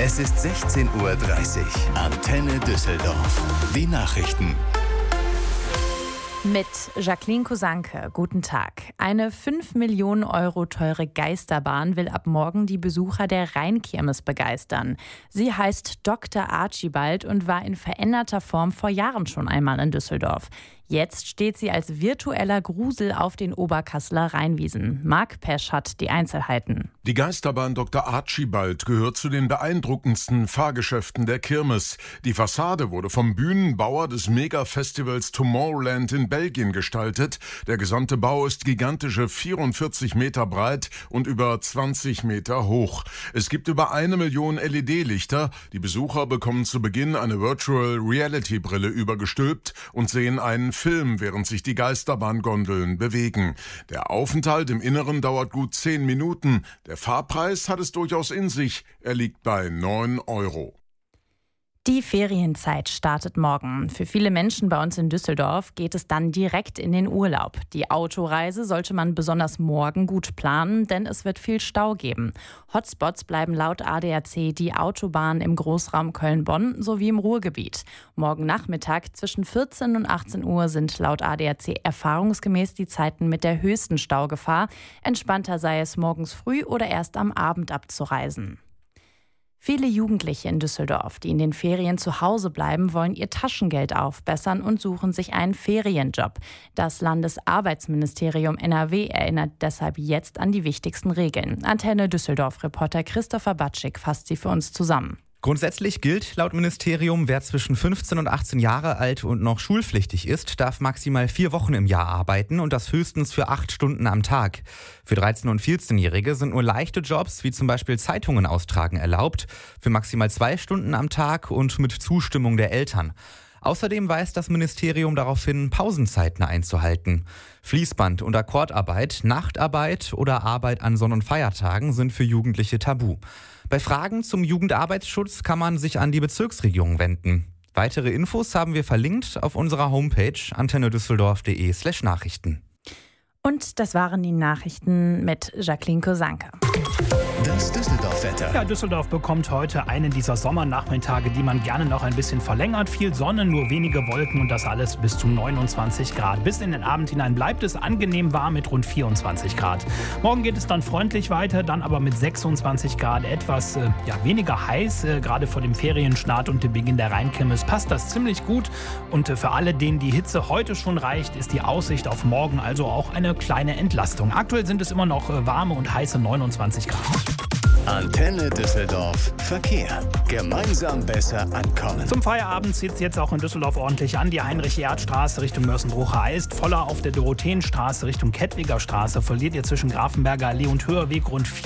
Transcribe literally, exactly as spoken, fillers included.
Es ist sechzehn Uhr dreißig. Antenne Düsseldorf. Die Nachrichten. Mit Jacqueline Kosanke. Guten Tag. Eine fünf Millionen Euro teure Geisterbahn will ab morgen die Besucher der Rheinkirmes begeistern. Sie heißt Doktor Archibald und war in veränderter Form vor Jahren schon einmal in Düsseldorf. Jetzt steht sie als virtueller Grusel auf den Oberkasseler Rheinwiesen. Marc Pesch hat die Einzelheiten. Die Geisterbahn Doktor Archibald gehört zu den beeindruckendsten Fahrgeschäften der Kirmes. Die Fassade wurde vom Bühnenbauer des Mega-Festivals Tomorrowland in Belgien gestaltet. Der gesamte Bau ist gigantische vierundvierzig Meter breit und über zwanzig Meter hoch. Es gibt über eine Million L E D-Lichter. Die Besucher bekommen zu Beginn eine Virtual-Reality-Brille übergestülpt und sehen einen Film, während sich die Geisterbahn-Gondeln bewegen. Der Aufenthalt im Inneren dauert gut zehn Minuten. Der Fahrpreis hat es durchaus in sich. Er liegt bei neun Euro. Die Ferienzeit startet morgen. Für viele Menschen bei uns in Düsseldorf geht es dann direkt in den Urlaub. Die Autoreise sollte man besonders morgen gut planen, denn es wird viel Stau geben. Hotspots bleiben laut A D A C die Autobahn im Großraum Köln-Bonn sowie im Ruhrgebiet. Morgen Nachmittag zwischen vierzehn und achtzehn Uhr sind laut A D A C erfahrungsgemäß die Zeiten mit der höchsten Staugefahr. Entspannter sei es morgens früh oder erst am Abend abzureisen. Viele Jugendliche in Düsseldorf, die in den Ferien zu Hause bleiben, wollen ihr Taschengeld aufbessern und suchen sich einen Ferienjob. Das Landesarbeitsministerium N R W erinnert deshalb jetzt an die wichtigsten Regeln. Antenne Düsseldorf-Reporter Christopher Batschik fasst sie für uns zusammen. Grundsätzlich gilt laut Ministerium, wer zwischen fünfzehn und achtzehn Jahre alt und noch schulpflichtig ist, darf maximal vier Wochen im Jahr arbeiten und das höchstens für acht Stunden am Tag. Für dreizehn- und vierzehnjährige sind nur leichte Jobs, wie zum Beispiel Zeitungen austragen, erlaubt, für maximal zwei Stunden am Tag und mit Zustimmung der Eltern. Außerdem weist das Ministerium darauf hin, Pausenzeiten einzuhalten. Fließband- und Akkordarbeit, Nachtarbeit oder Arbeit an Sonn- und Feiertagen sind für Jugendliche tabu. Bei Fragen zum Jugendarbeitsschutz kann man sich an die Bezirksregierung wenden. Weitere Infos haben wir verlinkt auf unserer Homepage antennedüsseldorf.de slash Nachrichten. Und das waren die Nachrichten mit Jacqueline Kosanke. Das Düsseldorf-Wetter. Ja, Düsseldorf bekommt heute einen dieser Sommernachmittage, die man gerne noch ein bisschen verlängert. Viel Sonne, nur wenige Wolken und das alles bis zu neunundzwanzig Grad. Bis in den Abend hinein bleibt es angenehm warm mit rund vierundzwanzig Grad. Morgen geht es dann freundlich weiter, dann aber mit sechsundzwanzig Grad etwas äh, ja, weniger heiß. Äh, gerade vor dem Ferienstart und dem Beginn der Rheinkirmes passt das ziemlich gut. Und äh, für alle, denen die Hitze heute schon reicht, ist die Aussicht auf morgen also auch eine kleine Entlastung. Aktuell sind es immer noch äh, warme und heiße neunundzwanzig Grad. Antenne Düsseldorf Verkehr. Gemeinsam besser ankommen. Zum Feierabend zieht es jetzt auch in Düsseldorf ordentlich an. Die Heinrich-Erhardt-Straße Richtung Mörsenbrucher ist voller. Auf der Dorotheenstraße Richtung Kettwiger Straße verliert ihr zwischen Grafenberger Allee und Höherweg rund vier